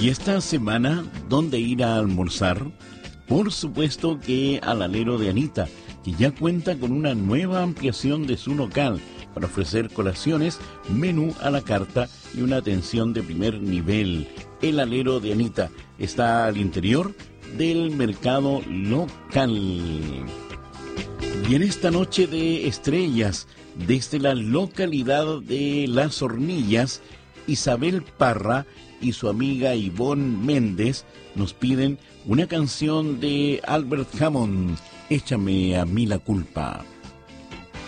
Y esta semana, ¿dónde ir a almorzar? Por supuesto que al Alero de Anita, que ya cuenta con una nueva ampliación de su local para ofrecer colaciones, menú a la carta y una atención de primer nivel. El Alero de Anita está al interior del mercado local. Y en esta noche de estrellas, desde la localidad de Las Hornillas, Isabel Parra y su amiga Ivonne Méndez nos piden una canción de Albert Hammond, Échame a mí la culpa.